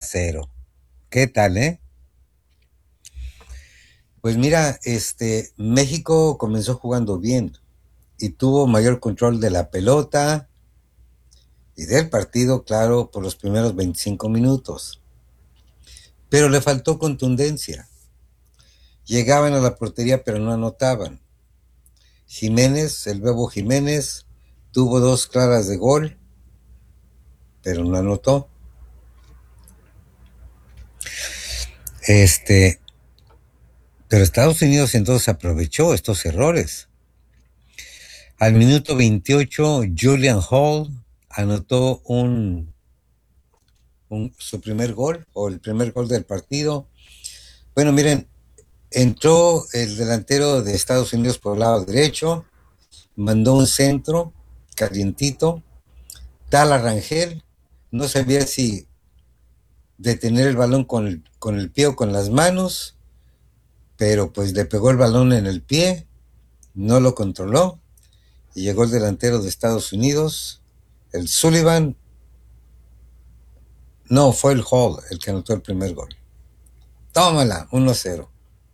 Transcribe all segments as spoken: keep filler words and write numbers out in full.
cero. ¿Qué tal, eh? Pues mira, este, México comenzó jugando bien y tuvo mayor control de la pelota y del partido, claro, por los primeros veinticinco minutos. Pero le faltó contundencia. Llegaban a la portería pero no anotaban. Jiménez, el Bebo Jiménez, tuvo dos claras de gol, pero no anotó. Este, pero Estados Unidos entonces aprovechó estos errores. Al minuto veintiocho, Julian Hall anotó un, un, su primer gol, o el primer gol del partido. Bueno, miren, entró el delantero de Estados Unidos por el lado derecho, mandó un centro calientito, Tala Rangel, no sabía si detener el balón con el, con el pie o con las manos, pero pues le pegó el balón en el pie, no lo controló, y llegó el delantero de Estados Unidos, el Sullivan. No, fue el Hall el que anotó el primer gol. Tómala, uno cero.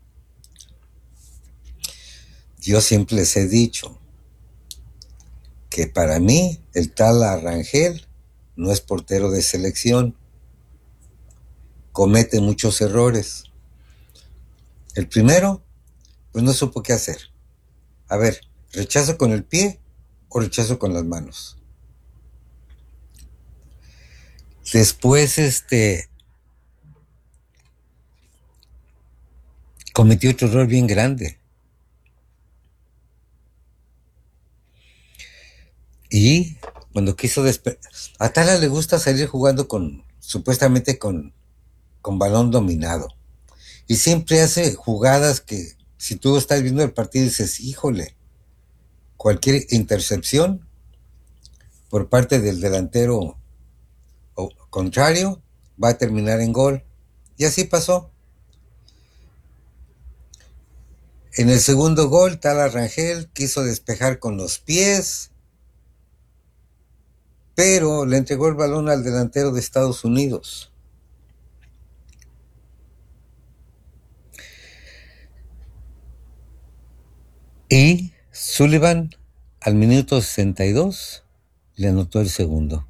Yo siempre les he dicho que para mí el tal Arrangel no es portero de selección. Comete muchos errores. El primero, pues no supo qué hacer. A ver, ¿rechazo con el pie o rechazo con las manos? Después, este, cometió otro error bien grande. Y cuando quiso despejar, a Tala le gusta salir jugando con, supuestamente con, con balón dominado. Y siempre hace jugadas que, si tú estás viendo el partido, dices, híjole, cualquier intercepción por parte del delantero contrario va a terminar en gol. Y así pasó. En el segundo gol, Tala Rangel quiso despejar con los pies, pero le entregó el balón al delantero de Estados Unidos. Y Sullivan, al minuto sesenta y dos, le anotó el segundo.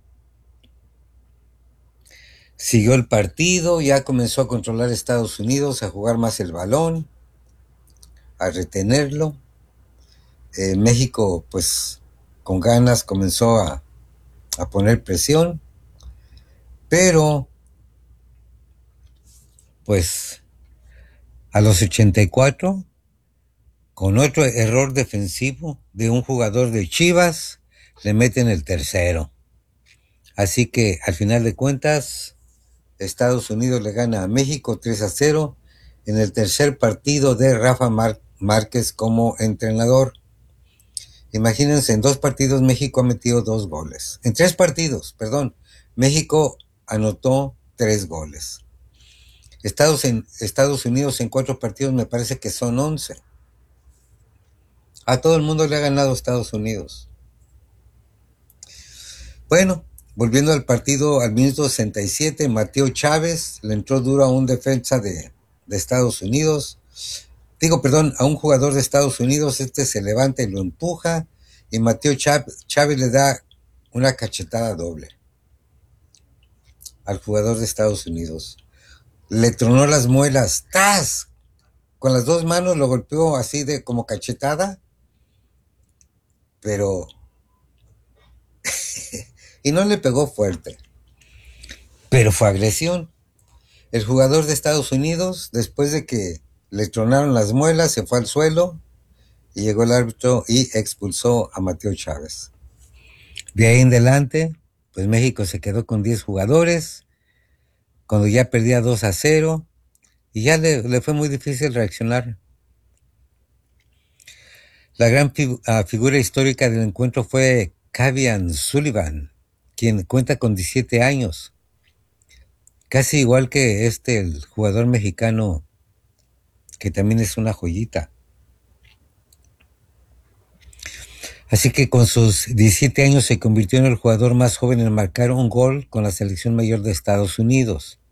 Siguió el partido, ya comenzó a controlar Estados Unidos, a jugar más el balón, a retenerlo. Eh, México, pues, con ganas comenzó a, a poner presión, pero, pues, a los ochenta y cuatro, con otro error defensivo de un jugador de Chivas, le meten el tercero. Así que, al final de cuentas, Estados Unidos le gana a México tres a cero en el tercer partido de Rafa Mar- Márquez como entrenador. Imagínense, en dos partidos México ha metido dos goles. En tres partidos, perdón, México anotó tres goles. Estados, en, Estados Unidos en cuatro partidos me parece que son once. A todo el mundo le ha ganado Estados Unidos. Bueno, volviendo al partido, al minuto sesenta y siete, Mateo Chávez le entró duro a un defensa de, de Estados Unidos. Digo, perdón, a un jugador de Estados Unidos. Este se levanta y lo empuja, y Mateo Chávez, Chávez le da una cachetada doble al jugador de Estados Unidos. Le tronó las muelas, ¡tas! Con las dos manos lo golpeó así de como cachetada, pero y no le pegó fuerte, pero fue agresión. El jugador de Estados Unidos, después de que le tronaron las muelas, se fue al suelo y llegó el árbitro y expulsó a Mateo Chávez. De ahí en adelante, pues México se quedó con diez jugadores, cuando ya perdía dos a cero, y ya le, le fue muy difícil reaccionar. La gran figu- uh, figura histórica del encuentro fue Kevin Sullivan, quien cuenta con diecisiete años, casi igual que este, el jugador mexicano, que también es una joyita. Así que con sus diecisiete años se convirtió en el jugador más joven en marcar un gol con la selección mayor de Estados Unidos.